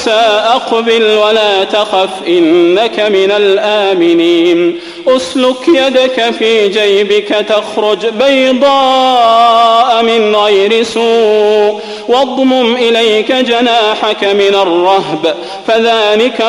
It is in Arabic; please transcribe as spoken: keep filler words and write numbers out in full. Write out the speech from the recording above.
أقبل ولا تخف إنك من الآمنين أسلك يدك في جيبك تخرج بيضاء من غير سوء واضمم إليك جناحك من الرهب فذلك